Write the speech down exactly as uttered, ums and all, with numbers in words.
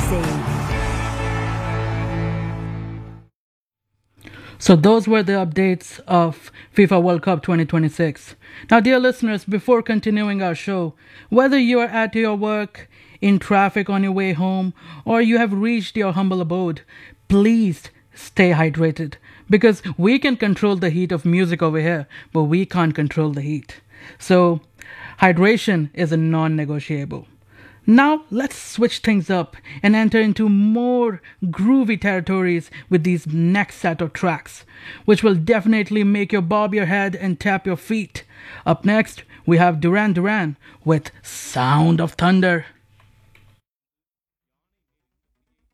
So those were the updates of FIFA World Cup twenty twenty-six. Now, dear listeners, before continuing our show, whether you are at your work, in traffic on your way home, or you have reached your humble abode, please stay hydrated, because we can control the heat of music over here, but we can't control the heat. So hydration is a non-negotiable. Now let's switch things up and enter into more groovy territories with these next set of tracks, which will definitely make you bob your head and tap your feet. Up next, we have Duran Duran with Sound of Thunder.